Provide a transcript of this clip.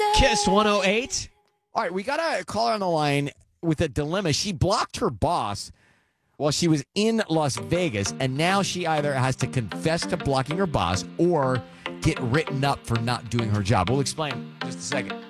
Kiss 108. All right, we got a caller on the line with a dilemma. She blocked her boss while she was in Las Vegas, and now she either has to confess to blocking her boss or get written up for not doing her job. We'll explain in just a second.